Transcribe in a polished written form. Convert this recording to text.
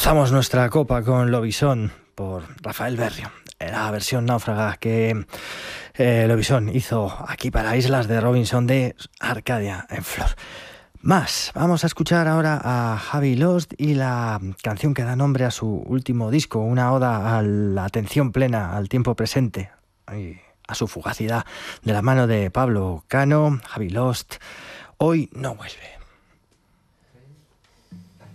Alzamos nuestra copa con Lobisón por Rafael Berrio, la versión náufraga que Lobisón hizo aquí para Islas de Robinson de Arcadia en Flor. Más, vamos a escuchar ahora a Javi Lost y la canción que da nombre a su último disco, una oda a la atención plena, al tiempo presente y a su fugacidad, de la mano de Pablo Cano. Javi Lost, Hoy no vuelve.